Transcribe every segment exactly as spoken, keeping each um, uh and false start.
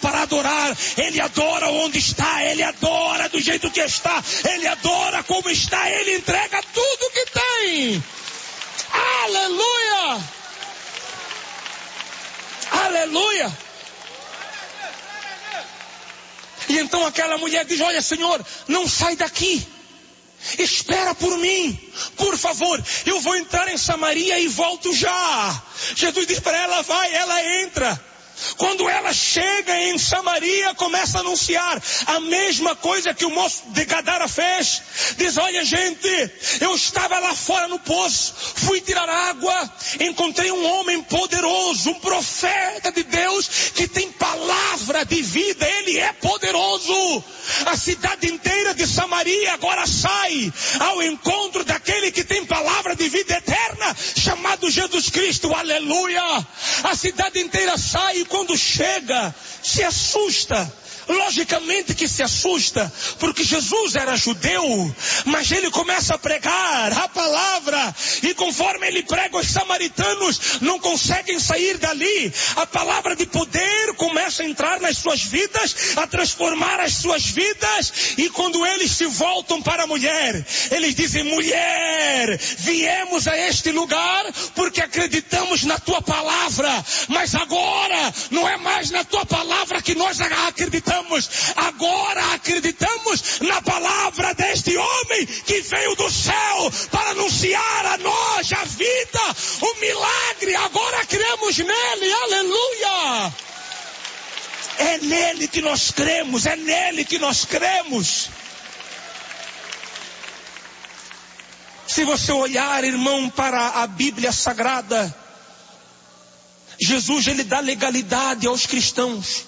para adorar. Ele adora onde está, ele adora do jeito que está, ele adora como está, ele entrega tudo que tem. Aleluia! Aleluia! E então aquela mulher diz: olha, Senhor, não sai daqui, espera por mim, por favor, eu vou entrar em Samaria e volto já. Jesus diz para ela: vai, ela entra. Quando ela chega em Samaria, começa a anunciar a mesma coisa que o moço de Gadara fez. Diz: olha, gente, eu estava lá fora no poço, fui tirar água, encontrei um homem poderoso, um profeta de Deus, que tem palavra de vida, ele é poderoso. A cidade inteira de Samaria agora sai ao encontro daquele que tem palavra de vida eterna, chamado Jesus Cristo. Aleluia! A cidade inteira sai e quando chega, se assusta. Logicamente que se assusta, porque Jesus era judeu, mas ele começa a pregar a palavra, e conforme ele prega, os samaritanos não conseguem sair dali. A palavra de poder começa a entrar nas suas vidas, a transformar as suas vidas, e quando eles se voltam para a mulher, eles dizem: mulher, viemos a este lugar porque acreditamos na tua palavra, mas agora não é mais na tua palavra que nós acreditamos. Agora acreditamos na palavra deste homem que veio do céu para anunciar a nós a vida, o milagre. Agora cremos nele. Aleluia! É nele que nós cremos, é nele que nós cremos. Se você olhar, irmão, para a Bíblia Sagrada, Jesus, ele dá legalidade aos cristãos.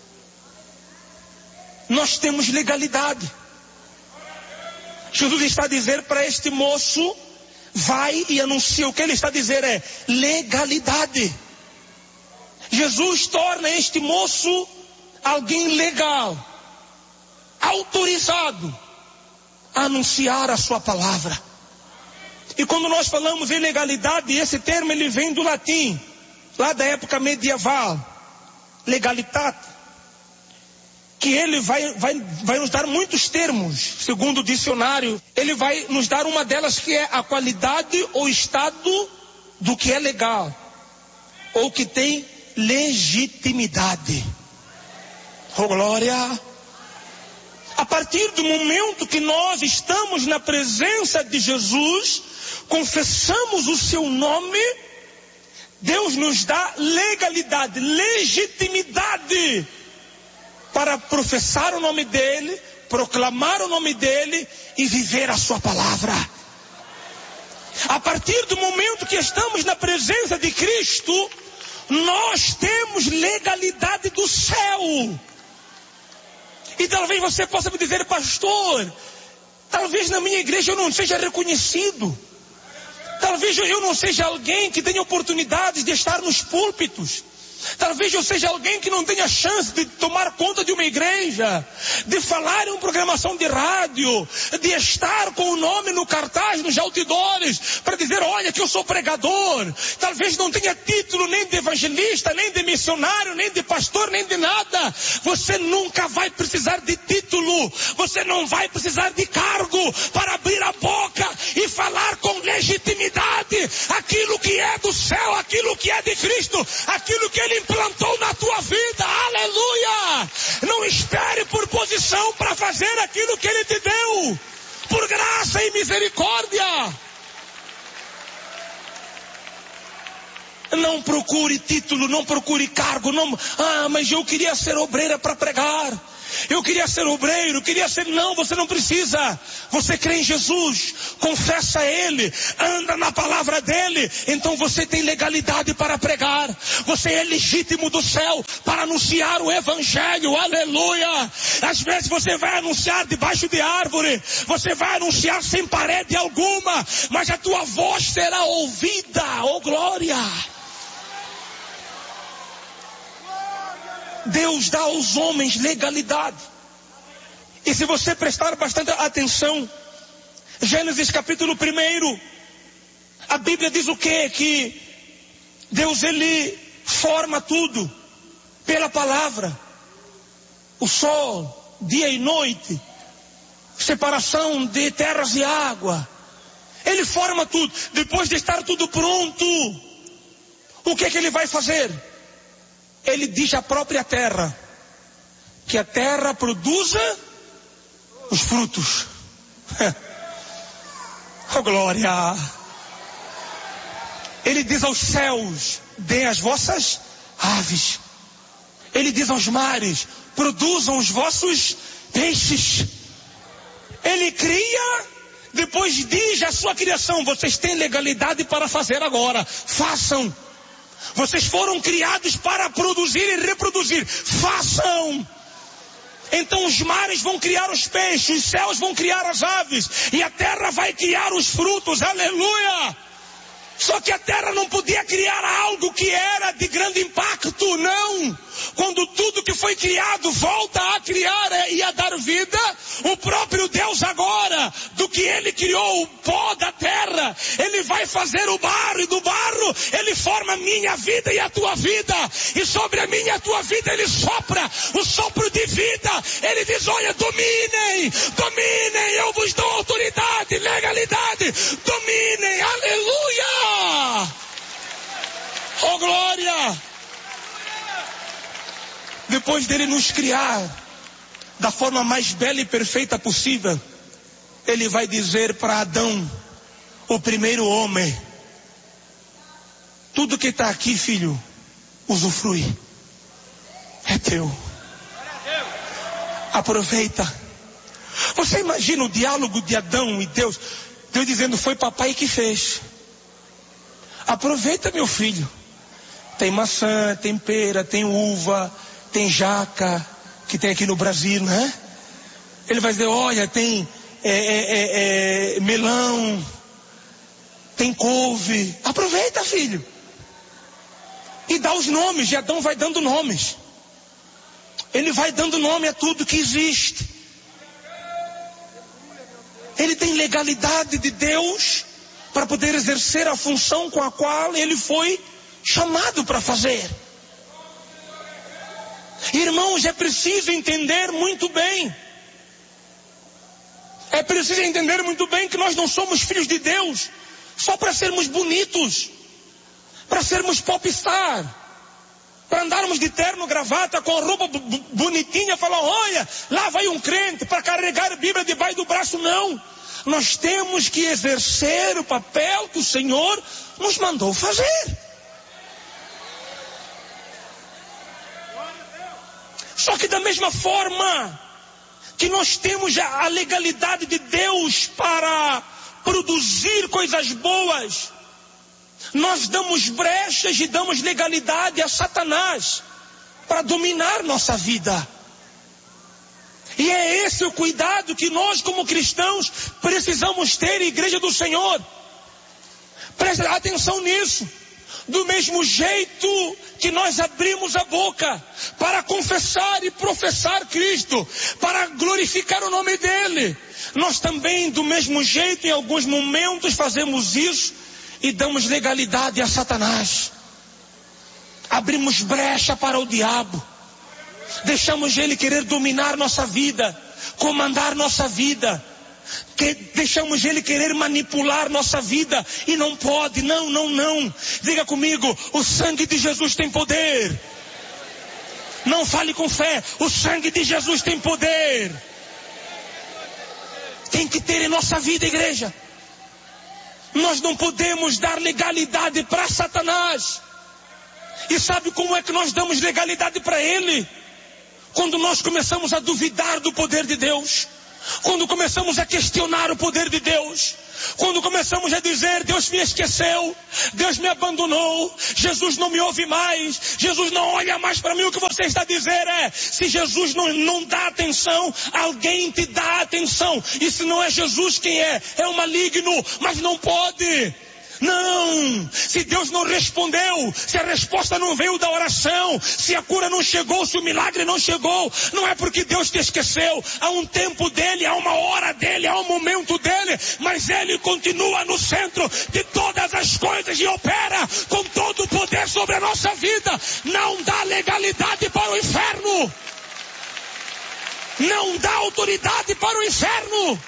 Nós temos legalidade. Jesus está a dizer para este moço: vai e anuncia. O que ele está a dizer é legalidade. Jesus torna este moço alguém legal, autorizado a anunciar a sua palavra. E quando nós falamos em legalidade, esse termo ele vem do latim, lá da época medieval, legalitate, que ele vai, vai, vai nos dar muitos termos, segundo o dicionário. Ele vai nos dar uma delas, que é a qualidade ou estado do que é legal, ou que tem legitimidade. Oh, glória! A partir do momento que nós estamos na presença de Jesus, confessamos o seu nome, Deus nos dá legalidade, legitimidade, para professar o nome dele, proclamar o nome dele e viver a sua palavra. A partir do momento que estamos na presença de Cristo, nós temos legalidade do céu. E talvez você possa me dizer: pastor, talvez na minha igreja eu não seja reconhecido, talvez eu não seja alguém que tenha oportunidades de estar nos púlpitos, talvez eu seja alguém que não tenha chance de tomar conta de uma igreja, de falar em uma programação de rádio, de estar com o nome no cartaz, nos outdoors, para dizer: olha que eu sou pregador. Talvez não tenha título nem de evangelista, nem de missionário, nem de pastor, nem de nada. Você nunca vai precisar de título, você não vai precisar de cargo para abrir a boca e falar com legitimidade aquilo que é do céu, aquilo que é de Cristo, aquilo que Ele implantou na tua vida. Aleluia! Não espere por posição para fazer aquilo que Ele te deu, por graça e misericórdia. Não procure título, não procure cargo. Não, ah, mas eu queria ser obreira para pregar, eu queria ser obreiro, queria ser... Não, você não precisa. Você crê em Jesus, confessa Ele, anda na palavra dEle, então você tem legalidade para pregar. Você é legítimo do céu para anunciar o Evangelho. Aleluia! Às vezes você vai anunciar debaixo de árvore, você vai anunciar sem parede alguma, mas a tua voz será ouvida. Oh, glória! Deus dá aos homens legalidade. E se você prestar bastante atenção, Gênesis capítulo um, a Bíblia diz o quê? Que Deus, ele forma tudo pela palavra. o sol, dia e noite, separação de terras e água. Ele forma tudo. Depois de estar tudo pronto, o que é que ele vai fazer? Ele diz à própria terra que a terra produza os frutos. Oh, glória! Ele diz aos céus: dê as vossas aves. Ele diz aos mares: produzam os vossos peixes. Ele cria, depois diz à sua criação: vocês têm legalidade para fazer agora, façam. Vocês foram criados para produzir e reproduzir, façam. Então os mares vão criar os peixes, os céus vão criar as aves, e a terra vai criar os frutos, aleluia! Só que a terra não podia criar algo que era de grande impacto, não. Quando tudo que foi criado volta a criar e a dar vida, o próprio Deus agora, do que Ele criou, o pó da terra, Ele vai fazer o barro, e do barro Ele forma a minha vida e a tua vida. E sobre a minha e a tua vida Ele sopra o sopro de vida. Ele diz: olha, dominem, dominem, eu vos dou autoridade, legalidade, dominem, aleluia! Oh, glória! Depois dele nos criar da forma mais bela e perfeita possível, ele vai dizer para Adão, o primeiro homem: tudo que está aqui, filho, usufrui, é teu, aproveita. Você imagina o diálogo de Adão e Deus? Deus dizendo: foi papai que fez, aproveita, meu filho. Tem maçã, tem pera, tem uva, tem jaca, que tem aqui no Brasil, né? Ele vai dizer: olha, tem é, é, é, melão, tem couve, aproveita, filho. E dá os nomes, e Adão vai dando nomes. Ele vai dando nome a tudo que existe. Ele tem legalidade de Deus para poder exercer a função com a qual ele foi chamado para fazer. Irmãos, é preciso entender muito bem. É preciso entender muito bem que nós não somos filhos de Deus só para sermos bonitos, para sermos popstar, para andarmos de terno, gravata, com a roupa bonitinha, falar: olha, lá vai um crente para carregar a Bíblia debaixo do braço. Não. Nós temos que exercer o papel que o Senhor nos mandou fazer. Só que da mesma forma que nós temos a legalidade de Deus para produzir coisas boas, nós damos brechas e damos legalidade a Satanás para dominar nossa vida. E é esse o cuidado que nós, como cristãos, precisamos ter, Igreja do Senhor. Preste atenção nisso. Do mesmo jeito que nós abrimos a boca para confessar e professar Cristo, para glorificar o nome dEle, nós também, do mesmo jeito, em alguns momentos, fazemos isso e damos legalidade a Satanás. Abrimos brecha para o diabo. Deixamos ele querer dominar nossa vida, comandar nossa vida. Que deixamos ele querer manipular nossa vida e não pode, não, não, não. Diga comigo: o sangue de Jesus tem poder. Não fale com fé, o sangue de Jesus tem poder. Tem que ter em nossa vida, igreja. Nós não podemos dar legalidade para Satanás. E sabe como é que nós damos legalidade para ele? Quando nós começamos a duvidar do poder de Deus. Quando começamos a questionar o poder de Deus, quando começamos a dizer: Deus me esqueceu, Deus me abandonou, Jesus não me ouve mais, Jesus não olha mais para mim, o que você está a dizer é: se Jesus não, não dá atenção, alguém te dá atenção, e se não é Jesus, quem é? É o maligno, mas não pode. Não, se Deus não respondeu, se a resposta não veio da oração, se a cura não chegou, se o milagre não chegou, não é porque Deus te esqueceu. Há um tempo dele, há uma hora dele, há um momento dele, mas ele continua no centro de todas as coisas e opera com todo o poder sobre a nossa vida. Não dá legalidade para o inferno. não dá autoridade para o inferno.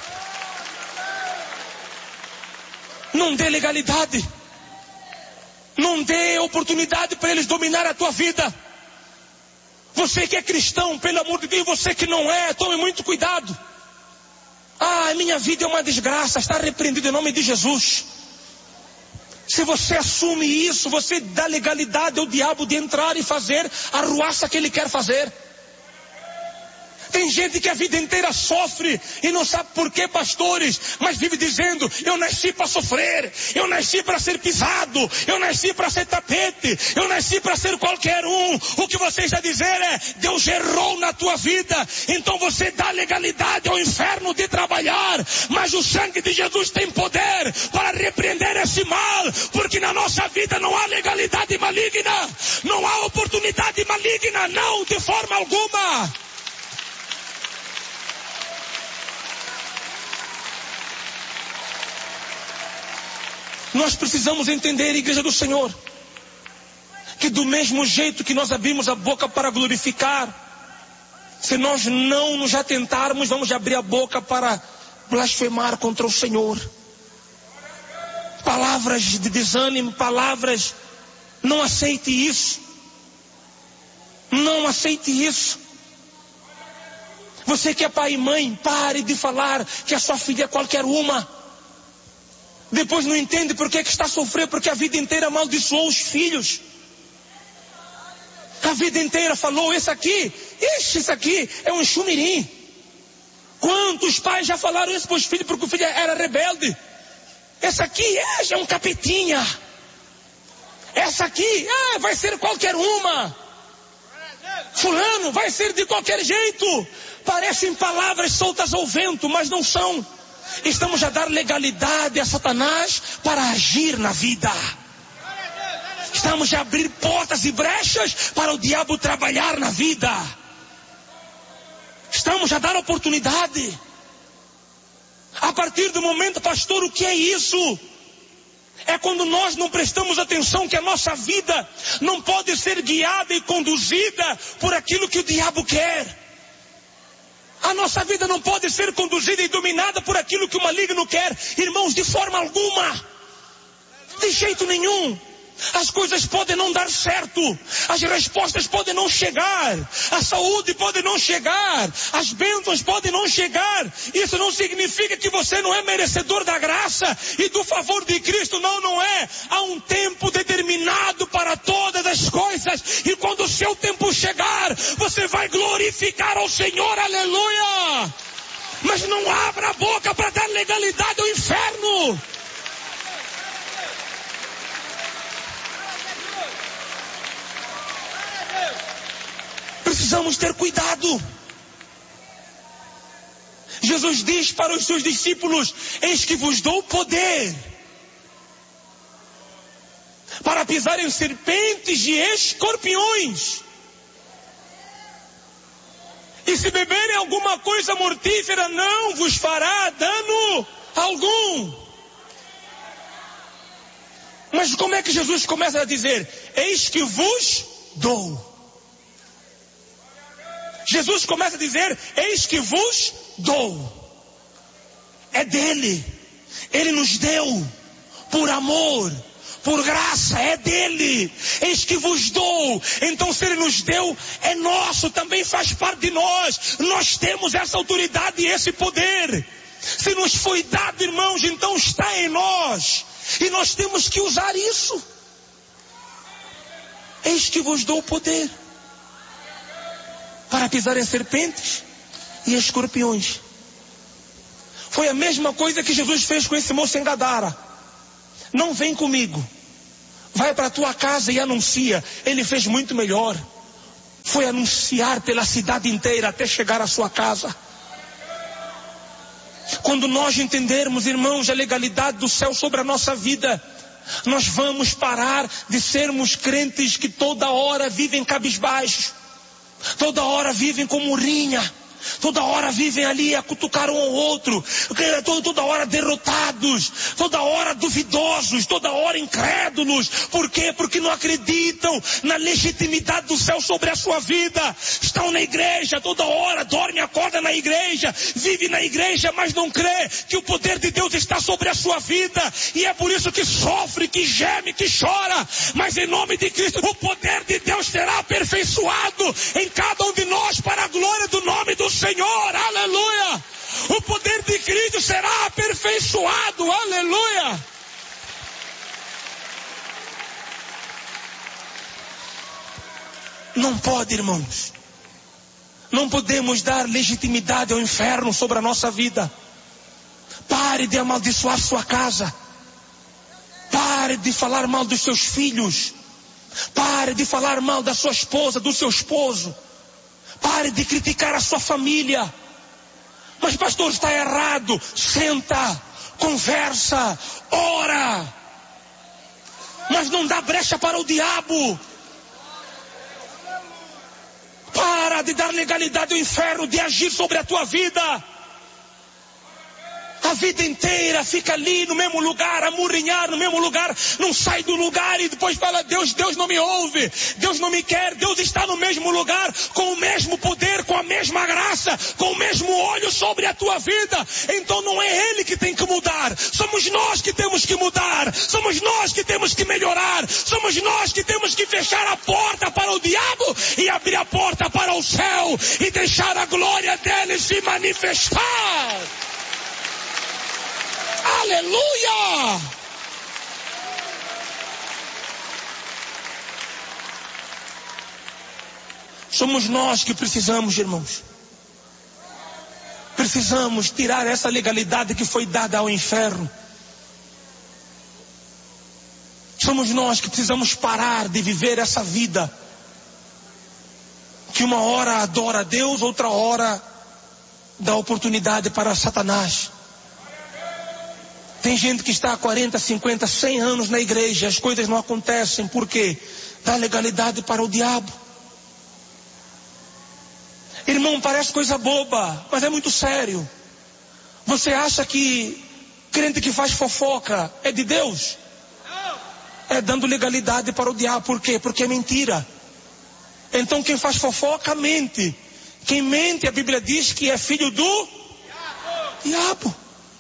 Não dê legalidade. Não dê oportunidade para eles dominar a tua vida. Você que é cristão, pelo amor de Deus, você que não é, tome muito cuidado. Ah, minha vida é uma desgraça, está repreendido em nome de Jesus. Se você assume isso, você dá legalidade ao diabo de entrar e fazer a ruaça que ele quer fazer. Tem gente que a vida inteira sofre e não sabe por que, pastores, mas vive dizendo: eu nasci para sofrer, eu nasci para ser pisado, eu nasci para ser tapete, eu nasci para ser qualquer um. O que você está dizendo é: Deus errou na tua vida, então você dá legalidade ao inferno de trabalhar, mas o sangue de Jesus tem poder para repreender esse mal, porque na nossa vida não há legalidade maligna, não há oportunidade maligna, não, de forma alguma. Nós precisamos entender, Igreja do Senhor, que do mesmo jeito que nós abrimos a boca para glorificar, se nós não nos atentarmos, vamos abrir a boca para blasfemar contra o Senhor. Palavras de desânimo, palavras, não aceite isso. Não aceite isso. Você que é pai e mãe, pare de falar que a sua filha é qualquer uma. Depois não entende por que, que está sofrendo, porque a vida inteira amaldiçoou os filhos. A vida inteira falou: esse aqui, ixi, esse aqui é um enxumirim. Quantos pais já falaram isso para os filhos porque o filho era rebelde? Esse aqui é, já é um capetinha. Essa aqui, ah, vai ser qualquer uma. Fulano vai ser de qualquer jeito. Parecem palavras soltas ao vento, mas não são. Estamos a dar legalidade a Satanás para agir na vida. Estamos a abrir portas e brechas para o diabo trabalhar na vida. Estamos a dar oportunidade. A partir do momento, pastor, o que é isso? É quando nós não prestamos atenção que a nossa vida não pode ser guiada e conduzida por aquilo que o diabo quer. A nossa vida não pode ser conduzida e dominada por aquilo que o maligno quer. Irmãos, de forma alguma. De jeito nenhum. As coisas podem não dar certo. As respostas podem não chegar. A saúde pode não chegar. As bênçãos podem não chegar. Isso não significa que você não é merecedor da graça e do favor de Cristo. Não, não é. Há um tempo determinado para todas as coisas. E quando o seu tempo chegar, você vai glorificar ao Senhor. Aleluia! Mas não abra a boca para dar legalidade ao inferno. Precisamos ter cuidado. Jesus diz para os seus discípulos: eis que vos dou poder para pisar em serpentes e escorpiões, e se beberem alguma coisa mortífera não vos fará dano algum. Mas como é que Jesus começa a dizer: eis que vos dou? Jesus começa a dizer: eis que vos dou. É dele. Ele nos deu por amor, por graça, é dele. Eis que vos dou. Então se ele nos deu, é nosso, também faz parte de nós. Nós temos essa autoridade e esse poder. Se nos foi dado, irmãos, então está em nós. E nós temos que usar isso. Eis que vos dou poder para pisar em serpentes e escorpiões. Foi a mesma coisa que Jesus fez com esse moço em Gadara. Não vem comigo, vai para a tua casa e anuncia. Ele fez muito melhor. Foi anunciar pela cidade inteira até chegar à sua casa. Quando nós entendermos, irmãos, a legalidade do céu sobre a nossa vida, nós vamos parar de sermos crentes que toda hora vivem cabisbaixo. Toda hora vivem com murrinha. toda hora vivem ali a cutucar um ao outro, toda hora derrotados, toda hora duvidosos, toda hora incrédulos. Por quê? Porque não acreditam na legitimidade do céu sobre a sua vida. Estão na igreja toda hora, dorme e acorda na igreja, vive na igreja, mas não crê que o poder de Deus está sobre a sua vida, e é por isso que sofre, que geme, que chora. Mas em nome de Cristo, o poder de Deus será aperfeiçoado em cada um de nós para a glória do nome do Senhor. Aleluia! O poder de Cristo será aperfeiçoado. Aleluia! Não pode, irmãos. Não podemos dar legitimidade ao inferno sobre a nossa vida. Pare de amaldiçoar sua casa. Pare de falar mal dos seus filhos. Pare de falar mal da sua esposa, do seu esposo. Pare de criticar a sua família. Mas pastor, está errado. Senta, conversa, ora. Mas não dá brecha para o diabo. Para de dar legalidade ao inferno, de agir sobre a tua vida. A vida inteira fica ali no mesmo lugar, a murrinhar no mesmo lugar, não sai do lugar e depois fala, Deus, Deus não me ouve, Deus não me quer. Deus está no mesmo lugar, com o mesmo poder, com a mesma graça, com o mesmo olho sobre a tua vida. Então não é Ele que tem que mudar, somos nós que temos que mudar, somos nós que temos que melhorar, somos nós que temos que fechar a porta para o diabo e abrir a porta para o céu e deixar a glória dele se manifestar. Aleluia! Somos nós que precisamos, irmãos. Precisamos tirar essa legalidade que foi dada ao inferno. Somos nós que precisamos parar de viver essa vida que uma hora adora a Deus, outra hora dá oportunidade para Satanás. Tem gente que está há quarenta, cinquenta, cem anos na igreja, as coisas não acontecem. Por quê? Dá legalidade para o diabo. Irmão, parece coisa boba, mas é muito sério. Você acha que crente que faz fofoca é de Deus? É dando legalidade para o diabo. Por quê? Porque é mentira. Então quem faz fofoca mente. Quem mente, a Bíblia diz que é filho do diabo.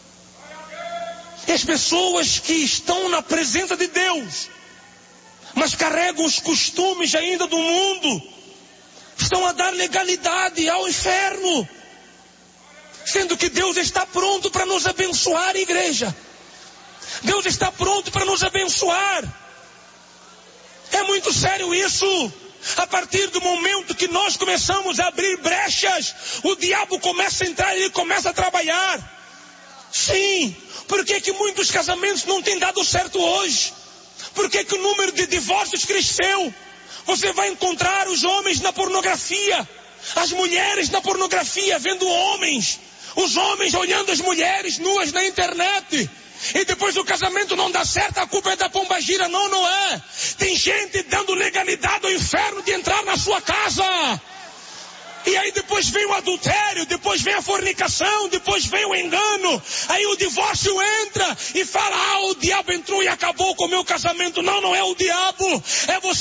E as pessoas que estão na presença de Deus, mas carregam os costumes ainda do mundo, estão a dar legalidade ao inferno, sendo que Deus está pronto para nos abençoar, igreja. Deus está pronto para nos abençoar. É muito sério isso. A partir do momento que nós começamos a abrir brechas, o diabo começa a entrar e ele começa a trabalhar. Sim, por que que muitos casamentos não têm dado certo hoje? Por que que o número de divórcios cresceu? Você vai encontrar os homens na pornografia, as mulheres na pornografia, vendo homens, os homens olhando as mulheres nuas na internet. E depois o casamento não dá certo, a culpa é da pombagira. Não, não é. Tem gente dando legalidade ao inferno de entrar na sua casa. E aí depois vem o adultério, depois vem a fornicação, depois vem o engano. Aí o divórcio entra e fala, ah, o diabo entrou e acabou com o meu casamento. Não, não é o diabo, é você.